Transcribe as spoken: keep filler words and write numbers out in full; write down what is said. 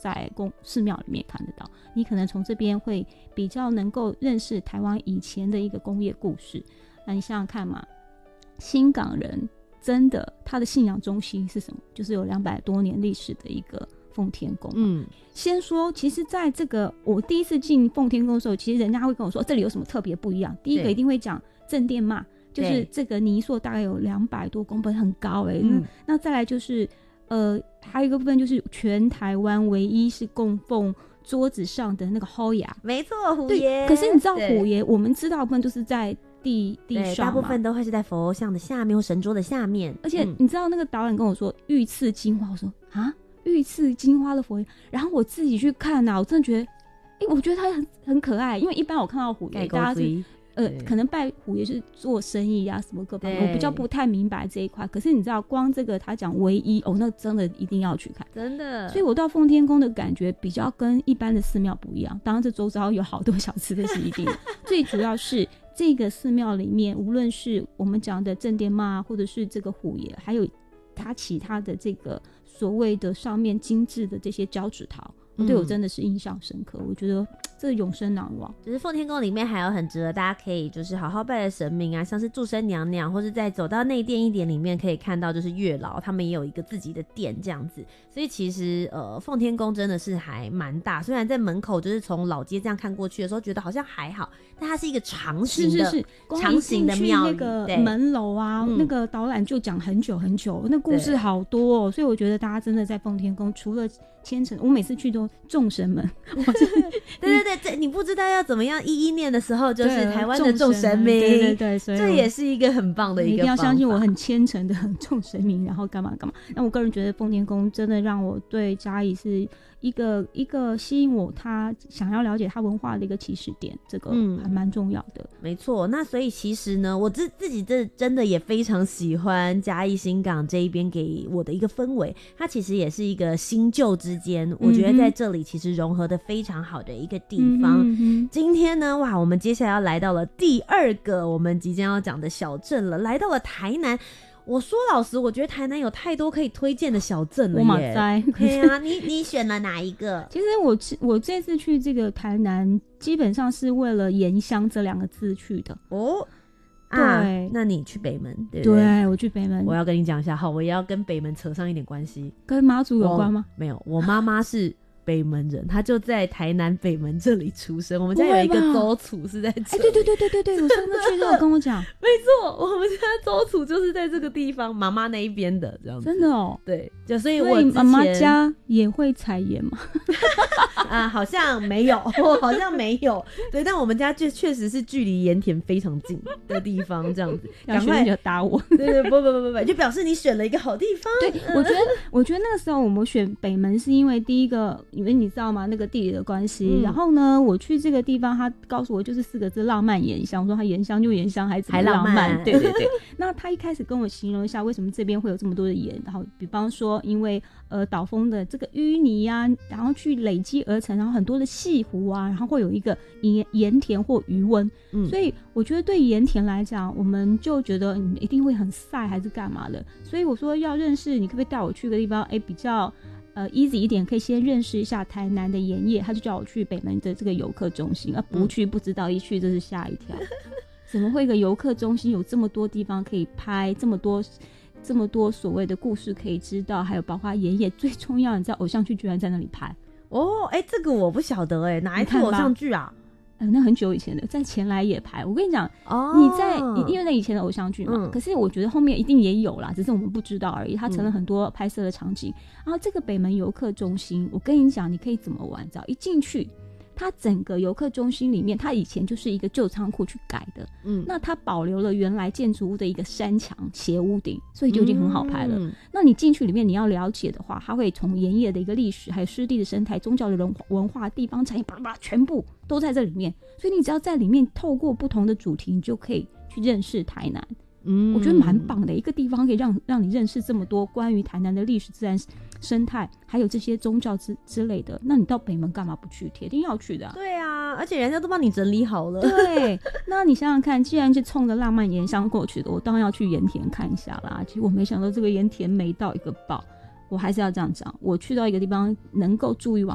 在宫寺庙里面看得到，你可能从这边会比较能够认识台湾以前的一个工业故事。那你想想看嘛，新港人真的他的信仰中心是什么？就是有两百多年历史的一个奉天宫。嗯，先说，其实在这个我第一次进奉天宫的时候，其实人家会跟我说这里有什么特别不一样。第一个一定会讲正殿嘛，就是这个泥塑大概有两百多公分，很高哎、欸嗯。那再来就是呃，还有一个部分就是全台湾唯一是供奉桌子上的那个虎爷。 没错，虎爷。 可是你知道虎爷，我们知道的部分就是在地地上嘛， 大部分都会是在佛像的下面或神桌的下面。 而且你知道那个导演跟我说御赐金花，我说啊，御赐金花的佛爷。然后我自己去看啊，我真的觉得，哎、欸，我觉得他很很可爱。因为一般我看到虎爷，大家是呃，可能拜虎爷是做生意啊，什么各方面，我比较不太明白这一块。可是你知道，光这个他讲唯一哦，那真的一定要去看， 真的。 所以我到奉天宫的感觉比较跟一般的寺庙不一样。当然，这周遭有好多小吃的是一定的，最主要是这个寺庙里面，无论是我们讲的正殿妈，或者是这个虎爷，还有他其他的这个所谓的上面精致的这些交趾陶。对我真的是印象深刻、嗯、我觉得这永生难忘。 就是奉天宫里面还有很值得大家可以就是好好拜的神明啊，像是祝生娘娘，或是再走到内殿一点里面可以看到就是月老，他们也有一个自己的殿这样子。所以其实呃奉天宫真的是还蛮大，虽然在门口就是从老街这样看过去的时候觉得好像还好，但它是一个长形的，是是是，长形的庙宇。 那个门楼啊、嗯、那个导览就讲很久很久，那故事好多哦。所以我觉得大家真的在奉天宫除了虔诚，我每次去都众神们对对对，你不知道要怎么样一一念的时候，就是台湾的众神明， 对对对，所以这也是一个很棒的一个方法。你一定要相信我很虔诚的众神明，然后干嘛干嘛。那我个人觉得奉天宫真的让我对嘉义是一个一个吸引我他想要了解他文化的一个起始点，这个还蛮重要的、嗯、 没错。那所以其实呢，我自自己这真的也非常喜欢嘉义新港这一边给我的一个氛围，它其实也是一个新旧之间、嗯、我觉得在这里其实融合的非常好的一个地方、嗯嗯、今天呢，哇，我们接下来要来到了第二个我们即将要讲的小镇了，来到了台南。我说老实，我觉得台南有太多可以推荐的小镇了耶。 我马塞， 对啊，你你选了哪一个？ 其实我我这次去这个台南，基本上是为了盐乡这两个字去的。 哦， 对、 啊，那你去北门，对不对？ 对，我去北门。 我要跟你讲一下，好，我也要跟北门扯上一点关系。 跟妈祖有关吗？ 没有，我妈妈是北门人，他就在台南北门这里出生。我们家有一个周楚是在这里。 哎、欸，对对对对对对，我上次去都有跟我讲。 没错，我们家周楚就是在这个地方，妈妈那一边的这样子。 真的哦。 对，就所以我妈妈家也会采盐吗？ 啊，好像没有，好像没有。对，但我们家就确实是距离盐田非常近的地方，这样子。 赶快就打我。 对对，不不不不不，就表示你选了一个好地方。 对，我觉得，我觉得那个时候我们选北门是因为第一个。因为你知道吗？那个地理的关系、嗯，然后呢，我去这个地方，他告诉我就是四个字：浪漫盐乡。我说他盐乡就盐乡，还怎么浪漫？ 还浪漫对对对。那他一开始跟我形容一下为什么这边会有这么多的盐，然后比方说因为呃岛风的这个淤泥啊，然后去累积而成，然后很多的细湖啊，然后会有一个盐盐田或余温、嗯。所以我觉得对盐田来讲，我们就觉得你一定会很晒还是干嘛的。所以我说要认识，你可不可以带我去个地方？哎，比较。呃 easy 一点，可以先认识一下台南的盐业。他就叫我去北门的这个游客中心，啊，不去不知道，一去真是吓一跳。怎么会一个游客中心有这么多地方可以拍，这么多这么多所谓的故事可以知道，还有包括盐业，最重要，你知道偶像剧居然在那里拍哦？哎、欸，这个我不晓得哎、欸，哪一部偶像剧啊？ 呃，那很久以前的，在前来也拍。我跟你讲，哦，你在因为那以前的偶像剧嘛、嗯，可是我觉得后面一定也有啦，只是我们不知道而已。它成了很多拍摄的场景、嗯。然后这个北门游客中心，我跟你讲，你可以怎么玩？只要一进去，它整个游客中心里面，它以前就是一个旧仓库去改的，嗯，那它保留了原来建筑物的一个山墙斜屋顶，所以就已经很好拍了。嗯、那你进去里面，你要了解的话，它会从盐业的一个历史，还有湿地的生态、宗教的文化、地方产业，巴拉巴拉，全部都在这里面。所以你只要在里面透过不同的主题，你就可以去认识台南。嗯，我觉得蛮棒的一个地方，可以让让你认识这么多关于台南的历史、自然生态，还有这些宗教之之类的。那你到北门干嘛不去？铁定要去的、啊。 对啊，而且人家都帮你整理好了。 对，那你想想看，既然是冲着浪漫盐乡过去的，我当然要去盐田看一下啦。其实我没想到这个盐田美到一个爆。我还是要这样讲，我去到一个地方能够住一晚，